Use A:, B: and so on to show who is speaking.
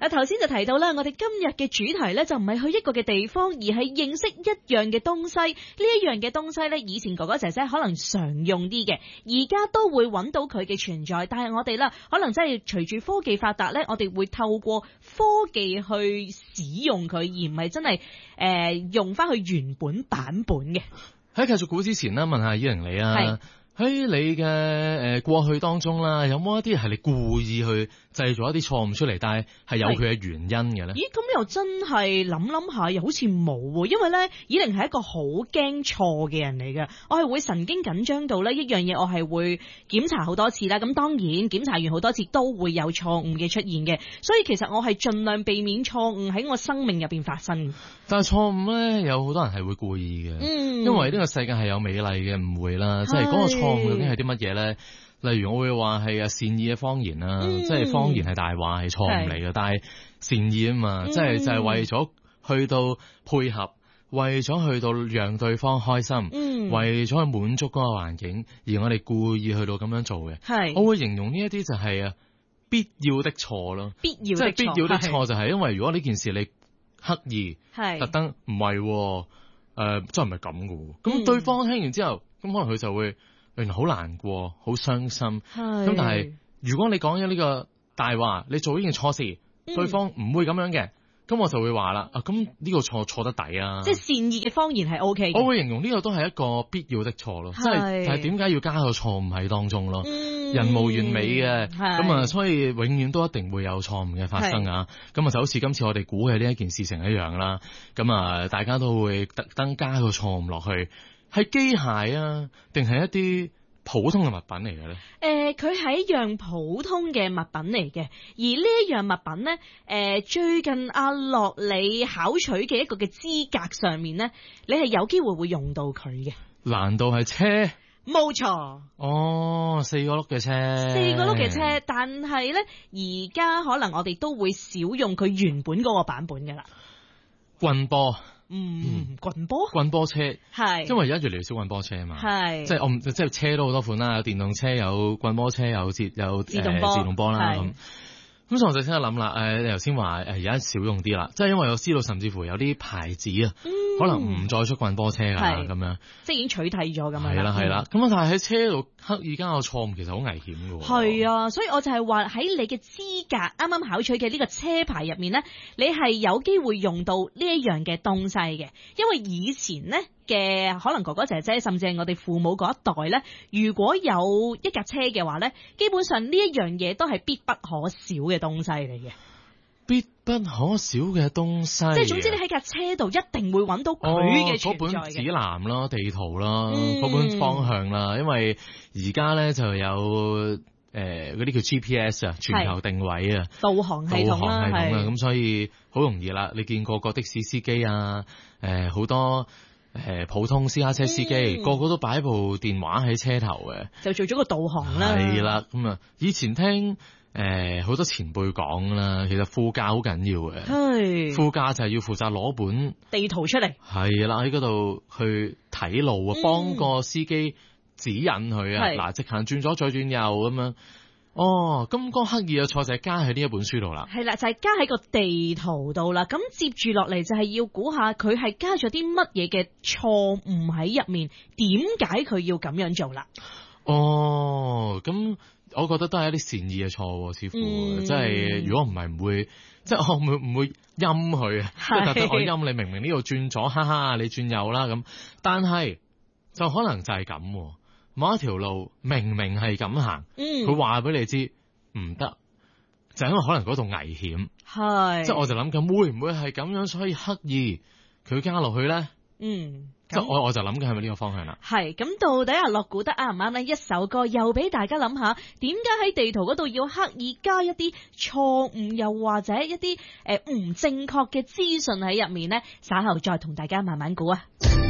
A: 頭先就提到啦，我哋今日嘅主題咧就唔係去一個嘅地方，而係認識一樣嘅東西。呢一樣嘅東西咧，以前哥哥姐姐可能常用啲嘅，而家都會揾到佢嘅存在。但係我哋啦，可能真係隨住科技發達咧，我哋會透過科技去使用佢，而唔係真係用翻佢原本版本嘅。
B: 喺繼續估之前啦，問下依玲你啊。喺你嘅過去當中啦，有冇一啲係你故意去製造一啲錯誤出嚟，但係有佢嘅原因嘅咧？
A: 咦，咁又真係諗下，又好似冇喎。因為咧，以玲係一個好驚錯嘅人嚟嘅，我係會神經緊張到咧一樣嘢，我係會檢查好多次啦。咁當然檢查完好多次都會有錯誤嘅出現嘅，所以其實我係盡量避免錯誤喺我生命入邊發生。但係錯誤咧，有好多人係會故意嘅，因為呢個世界係有美麗嘅誤會啦，即係嗰個錯誤究竟係啲乜嘢咧？例如我會話係善意嘅謊言啦，即係謊言係大話係錯誤嚟嘅，但係善意啊嘛，即係就係為咗去到配合，為咗去到讓對方開心，為咗去滿足嗰個環境，而我哋故意去到咁樣做嘅。我會形容呢一啲就係必要的錯咯，即係必要的錯就係因為如果呢件事你刻意特登唔係，真係唔係咁嘅，咁對方聽完之後，咁可能佢就會原來好難過，好傷心。咁但係如果你講咗呢個大話，你做呢件錯事，對方唔會咁樣嘅，咁我就會話啦，咁呢個錯得抵啊！即係善意嘅謊言係 OK 嘅。我會形容呢個都係一個必要的錯咯，即係點解要加個錯誤喺當中咯？人無完美嘅，咁啊，所以永遠都一定會有錯誤嘅發生啊！咁啊，就好似今次我哋估嘅呢一件事情一樣啦。咁啊，大家都會特登加個錯誤落去，係機械啊，定係一啲普通嘅物品嚟嘅咧？佢係一樣普通嘅物品嚟嘅，而呢一樣物品咧，最近阿樂你考取嘅一個嘅資格上面咧，你係有機會會用到佢嘅。難道係車？冇錯。哦，4個轆嘅車。4個轆嘅車，但係咧，而家可能我哋都會少用佢原本嗰個版本噶啦。棍波。棍波車係，因為而家越嚟越少棍波車啊嘛，係，即係即係車都好多款啦，有電動車，有棍波車，有自動波啦咁。咁所以我就先諗啦，你頭先話而家少用啲啦，即係因為我知道甚至乎有啲牌子啊，可能唔再出棍波車㗎啦，咁樣，即係已經取締咗咁樣。係啦，咁但係喺車度刻意加個錯誤，其實好危險㗎喎。係啊，所以我就係話喺你嘅資格啱啱考取嘅呢個車牌入面咧，你係有機會用到呢一樣嘅東西嘅，因為以前咧嘅可能哥哥姐姐甚至係我哋父母嗰一代咧，如果有一架車嘅話咧，基本上呢一樣嘢都係必不可少嘅東西嚟嘅。必不可少嘅東西，即係總之你喺架車度一定會揾到佢嘅存在嘅。嗰本指南啦、地圖啦、嗰本方向啦，因為而家咧就有嗰啲叫 GPS 啊，全球定位啊，導航系統啦，咁所以好容易啦。你見過個的士司機啊，好多普通私家車司機，個個都擺部電話喺車頭嘅，就做咗個導航啦。係啦，咁啊，以前聽好多前輩講啦，其實副駕好緊要嘅。副駕就係要負責攞本地圖出嚟，係啦，喺嗰度去睇路啊，幫個司機指引佢啊。嗱，直行轉左再轉右咁樣。哦，咁嗰刻意嘅錯就係加喺呢一本書度啦。係啦，就係加喺個地圖度啦。咁接住落嚟就係要估下佢係加咗啲乜嘢嘅錯誤喺入面，點解佢要咁樣做啦？哦，咁我覺得都係一啲善意嘅錯，似乎即係如果唔係唔會，即係我唔會陰佢啊，即係特登我陰你，明明呢度轉左，哈哈，你轉右啦咁。但係就可能就係咁。某一條路明明係咁行，佢話俾你知唔得，就因為可能嗰度危險，即係我就諗緊會唔會係咁樣，所以刻意佢加落去咧？即係我就諗緊係咪呢個方向啦？係咁，到底阿樂估得啱唔啱呢？一首歌又俾大家諗下，點解喺地圖嗰度要刻意加一啲錯誤，又或者一啲唔正確嘅資訊喺入面呢？稍後再同大家慢慢估啊！